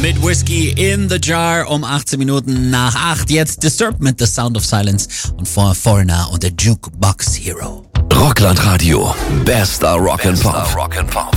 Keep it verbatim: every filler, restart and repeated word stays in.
mit Whiskey in the Jar um achtzehn Minuten nach acht. Jetzt Disturbed mit The Sound of Silence und vor Foreigner und der Jukebox Hero. Rockland Radio, bester Rock and Pop.